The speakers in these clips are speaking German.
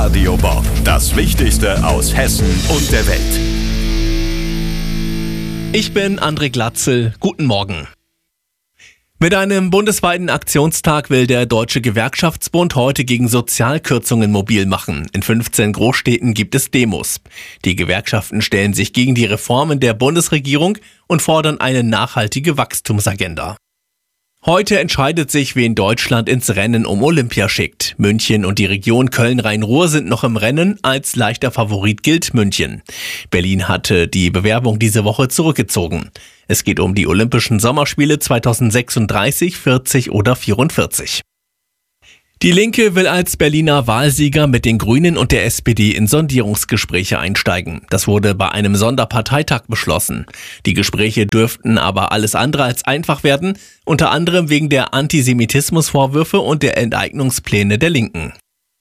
Radio Bob. Das Wichtigste aus Hessen und der Welt. Ich bin André Glatzel. Guten Morgen. Mit einem bundesweiten Aktionstag will der Deutsche Gewerkschaftsbund heute gegen Sozialkürzungen mobil machen. In 15 Großstädten gibt es Demos. Die Gewerkschaften stellen sich gegen die Reformen der Bundesregierung und fordern eine nachhaltige Wachstumsagenda. Heute entscheidet sich, wen Deutschland ins Rennen um Olympia schickt. München und die Region Köln-Rhein-Ruhr sind noch im Rennen. Als leichter Favorit gilt München. Berlin hatte die Bewerbung diese Woche zurückgezogen. Es geht um die Olympischen Sommerspiele 2036, 40 oder 44. Die Linke will als Berliner Wahlsieger mit den Grünen und der SPD in Sondierungsgespräche einsteigen. Das wurde bei einem Sonderparteitag beschlossen. Die Gespräche dürften aber alles andere als einfach werden, unter anderem wegen der Antisemitismusvorwürfe und der Enteignungspläne der Linken.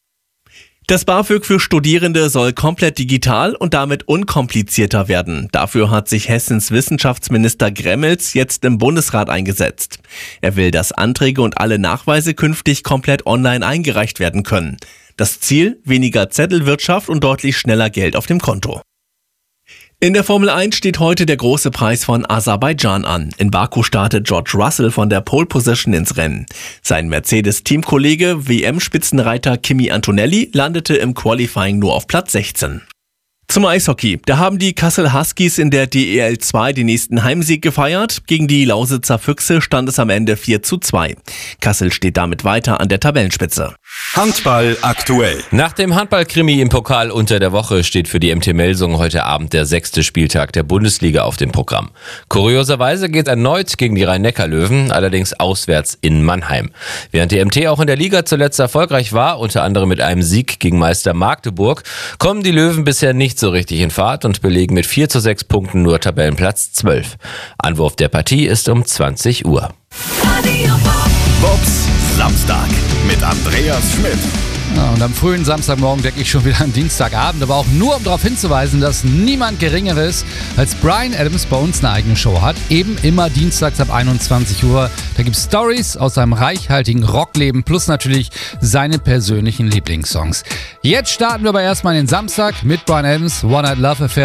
Das BAföG für Studierende soll komplett digital und damit unkomplizierter werden. Dafür hat sich Hessens Wissenschaftsminister Gremmels jetzt im Bundesrat eingesetzt. Er will, dass Anträge und alle Nachweise künftig komplett online eingereicht werden können. Das Ziel: weniger Zettelwirtschaft und deutlich schneller Geld auf dem Konto. In der Formel 1 steht heute der große Preis von Aserbaidschan an. In Baku startet George Russell von der Pole Position ins Rennen. Sein Mercedes-Teamkollege, WM-Spitzenreiter Kimi Antonelli, landete im Qualifying nur auf Platz 16. Zum Eishockey. Da haben die Kassel Huskies in der DEL 2 den nächsten Heimsieg gefeiert. Gegen die Lausitzer Füchse stand es am Ende 4:2. Kassel steht damit weiter an der Tabellenspitze. Handball aktuell. Nach dem Handball-Krimi im Pokal unter der Woche steht für die MT Melsungen heute Abend der 6. Spieltag der Bundesliga auf dem Programm. Kurioserweise geht es erneut gegen die Rhein-Neckar-Löwen, allerdings auswärts in Mannheim. Während die MT auch in der Liga zuletzt erfolgreich war, unter anderem mit einem Sieg gegen Meister Magdeburg, kommen die Löwen bisher nicht so richtig in Fahrt und belegen mit 4:6 Punkten nur Tabellenplatz 12. Anwurf der Partie ist um 20 Uhr. Bobs Samstag mit Andreas Schmidt. Ja, und am frühen Samstagmorgen denke ich schon wieder an Dienstagabend, aber auch nur, um darauf hinzuweisen, dass niemand Geringeres als Bryan Adams bei uns eine eigene Show hat. Eben immer dienstags ab 21 Uhr. Da gibt es Stories aus seinem reichhaltigen Rockleben plus natürlich seine persönlichen Lieblingssongs. Jetzt starten wir aber erstmal den Samstag mit Bryan Adams, One Night Love Affair.